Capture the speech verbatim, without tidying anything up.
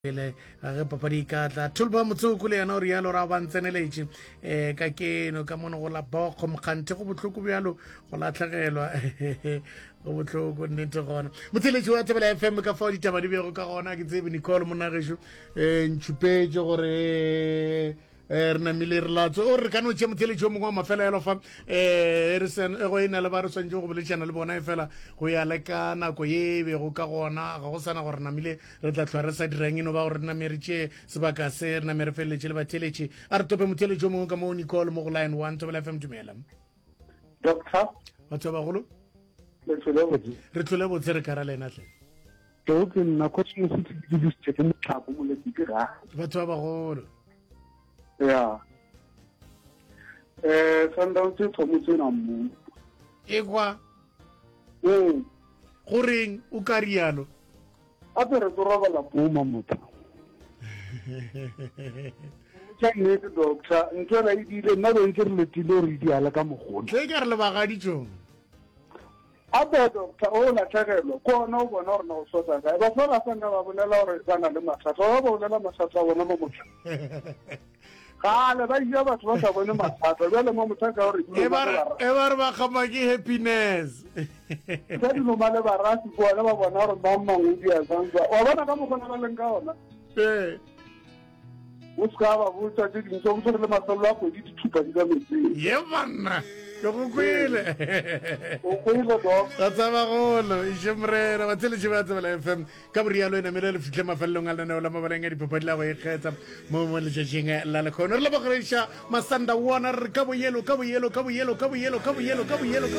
le ga papadi ka tla thulba motsoko le yana o rialo ra bantseneletse eh ka keno ka mono go la bokgo mkhante go botlhoko bjalo go latlhegelwa go botlhoko nnete gona motseletsi wa Thobela F M ka fa ditaba di bego ka gona ke tsebe Nicole monagesho eh ntshupetse gore eh rena mile re latso o re ka no tše motseletsi o mongwe wa mafelelo fa eh re sen go ina le ba re swantse go boletsana le bona e fela go ya le ka nako ye be go ka gona ga go sana gore namile re tla tlhwa re sa dirang eno ba gore nna meritše sebaka se re na mere feletse le batheletše a re tope motheletši o mongwe ka mo Nicole mo go line one Thobela F M dumela Doctor batho ba bagolo le tsole re tlole botse re kara le ena tle ke o ke nna ko tsene se di di se ke motlapo mo le dira batho ba bagolo ya eh Sundowns e thomotse na mmu e kwa mm goreng o ka rialo a re tlo robala puma motho tsa nnete doctor nke ra idile nna be ntse re letile re di ala ka mogolo tle ka re le bagaditšong a be doctor o la tlhagelo kona o bona gore na go sotsa ka ba fora sa nna ba bolela gore ba na le mathata ba bolela mathata a bona mo motho gale ba iya batho ba sa bone mathata jale mo motho ka gore e ba re ba gama ke happiness ka dilo male ba rasi bona ba bona gore ba mangwe di a zanga wa bona ka mogona ba leng ka ona eh o ska ba botsa di ntse go le masalo a go di thupa di ka metsi ye banna ke go kwele o kwele do ta tsaba golo e shemrera ba tsele tsheba Thobela F M ka borialo ena mere le fihle mafellong a lena la mabaleng a dipapadi la go ikgetsa mo mo le tšeng la le khona re le ba gresha masanda wona re ka boyelo ka boyelo ka boyelo ka boyelo ka boyelo ka boyelo